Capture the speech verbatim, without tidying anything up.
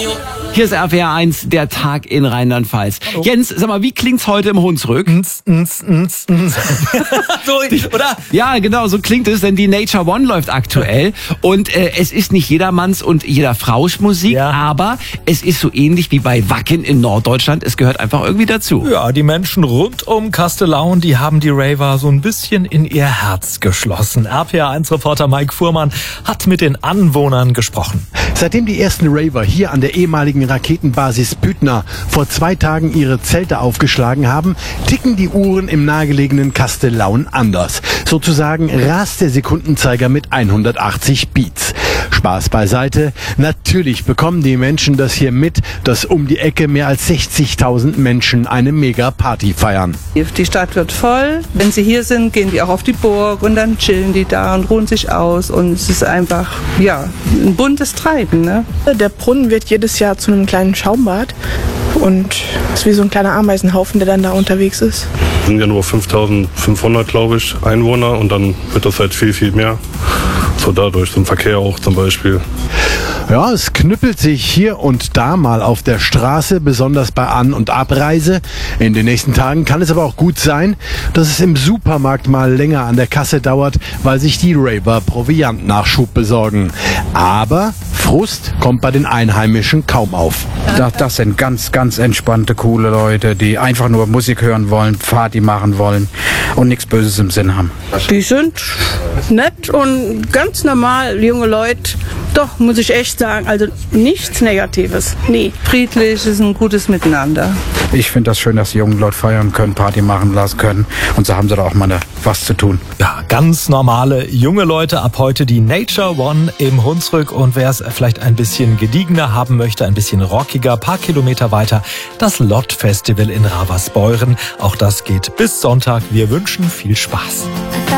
Hier ist R P R eins, der Tag in Rheinland-Pfalz. Hallo. Jens, sag mal, wie klingt's heute im Hunsrück? Ns, ns, ns, ns. So, oder? Ja, genau, so klingt es, denn die Nature One läuft aktuell. Und äh, es ist nicht jedermanns und jeder Frau's Musik, Ja. aber es ist so ähnlich wie bei Wacken in Norddeutschland. Es gehört einfach irgendwie dazu. Ja, die Menschen rund um Kastellaun, die haben die Raver so ein bisschen in ihr Herz geschlossen. R P R eins Reporter Mike Fuhrmann hat mit den Anwohnern gesprochen. Seitdem die ersten Raver hier an der ehemaligen Raketenbasis Büttner vor zwei Tagen ihre Zelte aufgeschlagen haben, ticken die Uhren im nahegelegenen Kastellaun anders. Sozusagen rast der Sekundenzeiger mit hundertachtzig Beats. Spaß beiseite. Natürlich bekommen die Menschen das hier mit, dass um die Ecke mehr als sechzigtausend Menschen eine Mega-Party feiern. Die Stadt wird voll. Wenn sie hier sind, gehen die auch auf die Burg und dann chillen die da und ruhen sich aus. Und es ist einfach, ja, ein buntes Treiben, ne? Der Brunnen wird jedes Jahr zu einem kleinen Schaumbad und es ist wie so ein kleiner Ameisenhaufen, der dann da unterwegs ist. Es sind ja nur fünftausendfünfhundert, glaube ich, Einwohner und dann wird das halt viel, viel mehr. So dadurch, zum Verkehr auch zum Beispiel. Ja, es knüppelt sich hier und da mal auf der Straße, besonders bei An- und Abreise. In den nächsten Tagen kann es aber auch gut sein, dass es im Supermarkt mal länger an der Kasse dauert, weil sich die Raver Proviantnachschub besorgen. Aber Frust kommt bei den Einheimischen kaum auf. Das, das sind ganz, ganz entspannte, coole Leute, die einfach nur Musik hören wollen, Party machen wollen und nichts Böses im Sinn haben. Die sind nett und ganz normal, junge Leute. Doch, muss ich echt sagen, also nichts Negatives. Nee, friedlich ist ein gutes Miteinander. Ich finde das schön, dass die jungen Leute feiern können, Party machen lassen können und so haben sie da auch mal ne, was zu tun. Ja, ganz normale junge Leute, ab heute die Nature One im Hunsrück. Und wer es vielleicht ein bisschen gediegener haben möchte, ein bisschen rockiger, paar Kilometer weiter, das Lott Festival in Ravensbeuren. Auch das geht bis Sonntag. Wir wünschen viel Spaß.